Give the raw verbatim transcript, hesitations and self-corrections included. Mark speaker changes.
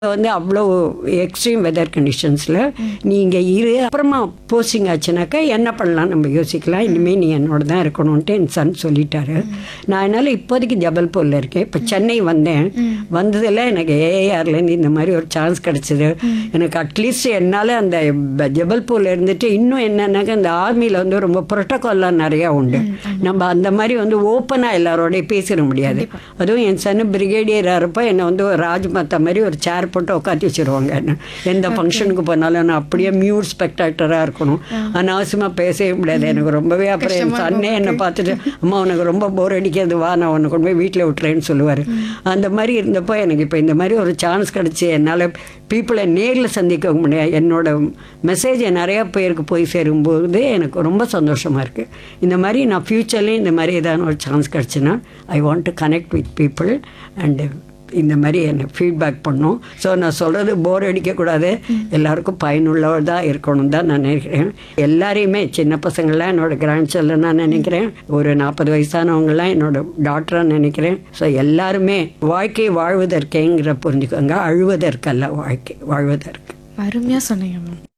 Speaker 1: வந்து அவ்வளோ extreme weather கண்டிஷன்ஸில் நீங்கள் இரு அப்புறமா போஸ்டிங் ஆச்சுனாக்கா என்ன பண்ணலாம் நம்ம யோசிக்கலாம். இனிமேல் நீ என்னோட தான் இருக்கணும்ன்ட்டு என் சன் சொல்லிட்டாரு. நான் என்னால் இப்போதைக்கு ஜபல்பூரில் இருக்கேன். இப்போ சென்னை வந்தேன். வந்ததில் எனக்கு ஏஏஆர்லேருந்து இந்த மாதிரி ஒரு சான்ஸ் கிடச்சிது. எனக்கு அட்லீஸ்ட் என்னால் அந்த ஜபல்பூரில் இருந்துட்டு இன்னும் என்னன்னாக்கா இந்த ஆர்மியில் வந்து ரொம்ப ப்ரோட்டோகால்லாம் நிறையா உண்டு. நம்ம அந்த மாதிரி வந்து ஓப்பனாக எல்லாரோடையும் பேசிட முடியாது. அதுவும் என் சன்னு பிரிகேடியராக இருப்போ என்னை வந்து ஒரு ராஜ்மாத்தா மாதிரி ஒரு சேர் போட்டு உட்காந்து வச்சுருவாங்க. எந்த ஃபங்க்ஷனுக்கு போனாலும் நான் அப்படியே மியூட் ஸ்பெக்டாக்டராக இருக்கணும். அனாவசியமாக பேசவே முடியாது எனக்கு ரொம்பவே. அப்புறம் என் சன்னே என்னை பார்த்துட்டு அம்மா உனக்கு ரொம்ப போர் அடிக்கிறது வா நான் உன்னை கொண்டு போய் வீட்டில் விட்டுறேன்னு சொல்லுவார். அந்த மாதிரி இருந்தப்போ எனக்கு இப்போ இந்த மாதிரி ஒரு சான்ஸ் கிடச்சி என்னால் பீப்புளை நேரில் சந்திக்க முடியாது. என்னோட மெசேஜை நிறையா பேருக்கு போய் சேரும்போது எனக்கு ரொம்ப சந்தோஷமாக இருக்குது. இந்த மாதிரி நான் ஃப்யூச்சர்லேயும் இந்த மாதிரி ஏதாவது ஒரு chance கிடச்சின்னா I want to connect with people and இந்த மாதிரி எனக்கு ஃபீட்பேக் பண்ணும். ஸோ நான் சொல்கிறது போர் அடிக்கக்கூடாது, எல்லாருக்கும் பயனுள்ளவர் தான் இருக்கணும் தான் நான் நினைக்கிறேன். எல்லாரையுமே சின்ன பசங்கள்லாம் என்னோட கிராண்ட் சில்ட்ரன் நான் நினைக்கிறேன். ஒரு நாற்பது வயசானவங்களாம் என்னோட டாக்டராக நினைக்கிறேன். ஸோ எல்லாருமே வாழ்க்கை வாழ்வதற்கேங்கிற புரிஞ்சுக்கோங்க, அழுவதற்கல்ல வாழ்க்கை வாழ்வதற்கு.
Speaker 2: அருமையாக சொன்னீங்க மேம்.